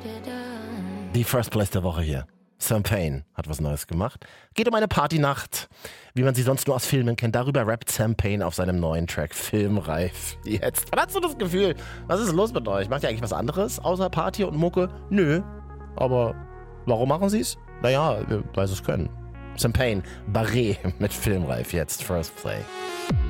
Die First Place der Woche hier. Sam Payne hat was Neues gemacht. Geht um eine Partynacht, wie man sie sonst nur aus Filmen kennt. Darüber rappt Sam Payne auf seinem neuen Track Filmreif. Jetzt. Man hat so das Gefühl, was ist los mit euch? Macht ihr eigentlich was anderes außer Party und Mucke? Nö. Aber warum machen sie es? Naja, weil sie es können. Sam Payne, Barret mit Filmreif jetzt. First Play.